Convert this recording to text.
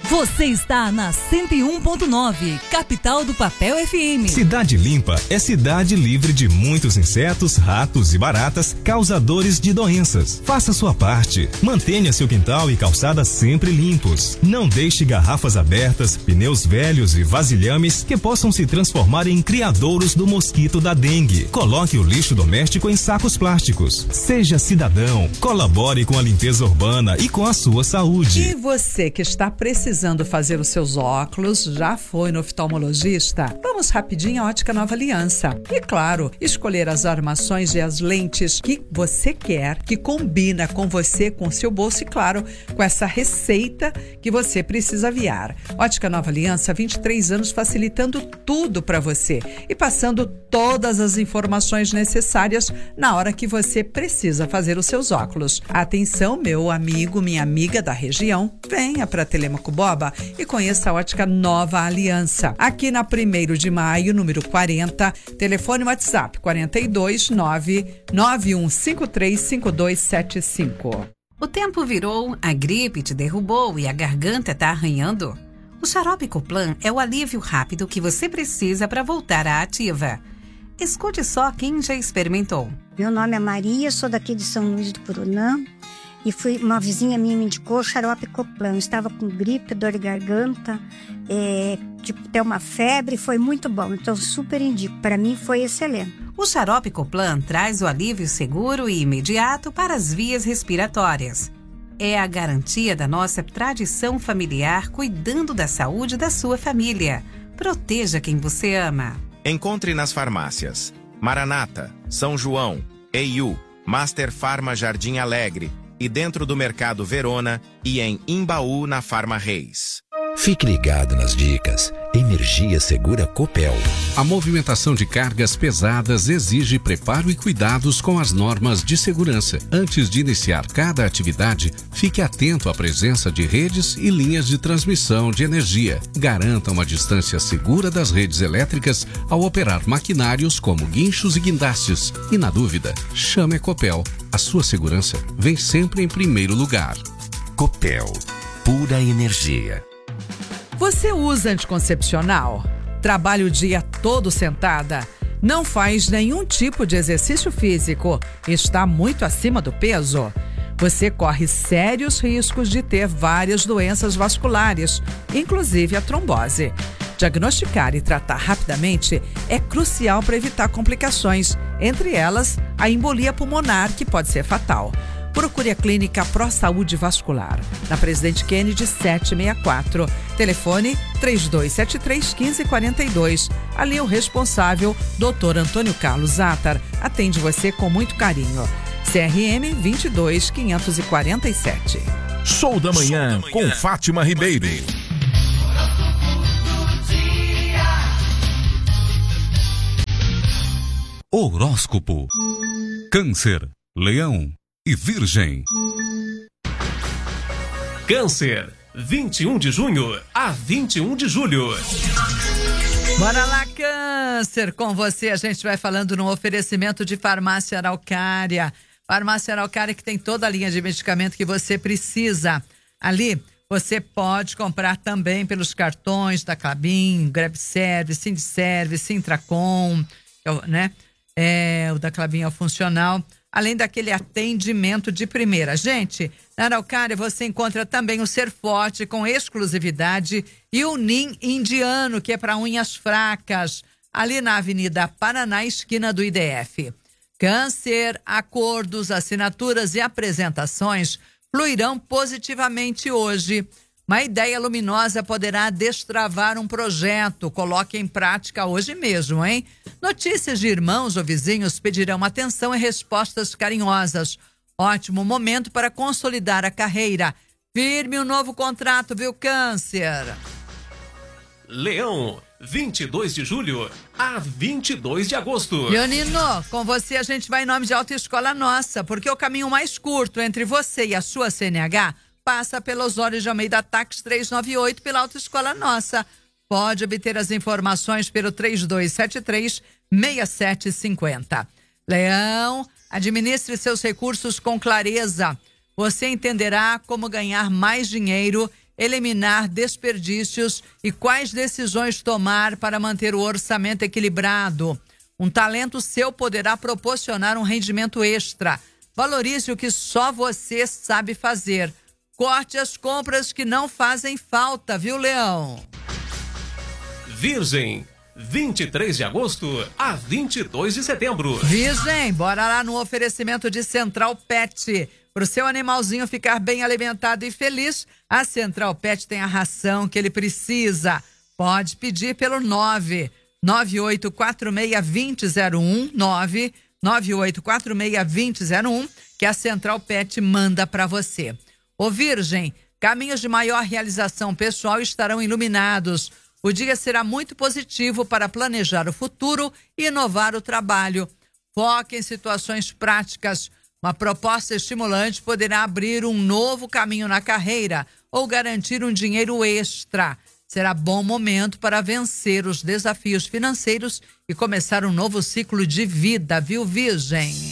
Você está na 101.9, capital do Papel FM. Cidade Limpa é cidade livre de muitos insetos, ratos e baratas causadores de doenças. Faça sua parte. Mantenha seu quintal e calçada sempre limpos. Não deixe garrafas abertas, pneus velhos e vasilhames que possam se transformar em criadouros do mosquito da dengue. Coloque o lixo doméstico em sacos plásticos. Seja cidadão, colabore com a limpeza urbana e com a sua saúde. E você que está precisando fazer os seus óculos, já foi no oftalmologista? Vamos rapidinho à Ótica Nova Aliança. E claro, escolher as armações e as lentes que você quer, que combina com você, com seu bolso e claro, com essa receita que você precisa aviar. Ótica Nova Aliança, 23 anos facilitando tudo para você e passando todas as informações necessárias na hora que você precisa fazer os seus óculos. Atenção, meu amigo, minha amiga da região, venha para Telêmaco Borba e conheça a Ótica Nova Aliança. Aqui na 1º de maio, número 40, telefone WhatsApp 42991535275. O tempo virou, a gripe te derrubou e a garganta tá arranhando? O xarope Coplan é o alívio rápido que você precisa para voltar à ativa. Escute só quem já experimentou. Meu nome é Maria, sou daqui de São Luís do Purunã e uma vizinha minha me indicou xarope Coplan. Eu estava com gripe, dor de garganta, até uma febre, foi muito bom. Então super indico, para mim foi excelente. O xarope Coplan traz o alívio seguro e imediato para as vias respiratórias. É a garantia da nossa tradição familiar cuidando da saúde da sua família. Proteja quem você ama. Encontre nas farmácias Maranata, São João, EIU, Master Farma Jardim Alegre e dentro do Mercado Verona e em Imbaú na Farma Reis. Fique ligado nas dicas. Energia Segura Copel. A movimentação de cargas pesadas exige preparo e cuidados com as normas de segurança. Antes de iniciar cada atividade, fique atento à presença de redes e linhas de transmissão de energia. Garanta uma distância segura das redes elétricas ao operar maquinários como guinchos e guindastes. E na dúvida, chame a Copel. A sua segurança vem sempre em primeiro lugar. Copel. Pura energia. Você usa anticoncepcional? Trabalha o dia todo sentada? Não faz nenhum tipo de exercício físico? Está muito acima do peso? Você corre sérios riscos de ter várias doenças vasculares, inclusive a trombose. Diagnosticar e tratar rapidamente é crucial para evitar complicações, entre elas a embolia pulmonar, que pode ser fatal. Procure a Clínica Pro Saúde Vascular, na Presidente Kennedy 764. Telefone 3273-1542. Ali o responsável, Dr. Antônio Carlos Zatar, atende você com muito carinho. CRM 22547. Show da manhã com Fátima Ribeiro. Horóscopo. Câncer, Leão e Virgem. Câncer, 21 de junho a 21 de julho. Bora lá, Câncer! Com você a gente vai falando no oferecimento de Farmácia Araucária. Farmácia Araucária que tem toda a linha de medicamento que você precisa. Ali você pode comprar também pelos cartões da Klabin, Grab Service, Sindiservice, Sintracom, né? O da Klabin é o funcional. Além daquele atendimento de primeira. Gente, na Araucária você encontra também o Ser Forte com exclusividade e o Nin Indiano, que é para unhas fracas, ali na Avenida Paraná, esquina do IDF. Câncer, acordos, assinaturas e apresentações fluirão positivamente hoje. Uma ideia luminosa poderá destravar um projeto. Coloque em prática hoje mesmo, hein? Notícias de irmãos ou vizinhos pedirão atenção e respostas carinhosas. Ótimo momento para consolidar a carreira. Firme um novo contrato, viu, Câncer? Leão, 22 de julho a 22 de agosto. Leonino, com você a gente vai em nome de Autoescola Nossa, porque o caminho mais curto entre você e a sua CNH passa pelo Osório de Almeida Tax 398 pela Autoescola Nossa. Pode obter as informações pelo 3273-6750. Leão, administre seus recursos com clareza. Você entenderá como ganhar mais dinheiro, eliminar desperdícios e quais decisões tomar para manter o orçamento equilibrado. Um talento seu poderá proporcionar um rendimento extra. Valorize o que só você sabe fazer. Corte as compras que não fazem falta, viu, Leão? Virgem, 23 de agosto a 22 de setembro. Virgem, bora lá no oferecimento de Central Pet. Para o seu animalzinho ficar bem alimentado e feliz, a Central Pet tem a ração que ele precisa. Pode pedir pelo 998462001, 998462001, que a Central Pet manda para você. Ô Virgem, caminhos de maior realização pessoal estarão iluminados. O dia será muito positivo para planejar o futuro e inovar o trabalho. Foque em situações práticas. Uma proposta estimulante poderá abrir um novo caminho na carreira ou garantir um dinheiro extra. Será bom momento para vencer os desafios financeiros e começar um novo ciclo de vida, viu, Virgem?